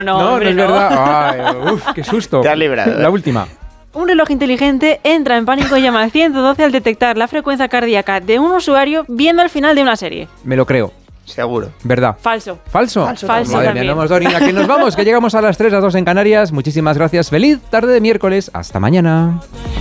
No, hombre, es verdad. Ay, uf, qué susto. Te has librado. La última. Un reloj inteligente entra en pánico y llama al 112 al detectar la frecuencia cardíaca de un usuario viendo el final de una serie. Me lo creo. Seguro. ¿Verdad? Falso. ¿Falso? Falso Madre mía, también. no hemos dado ni a que nos vamos, que llegamos a las 3, las 2 en Canarias. Muchísimas gracias. Feliz tarde de miércoles. Hasta mañana.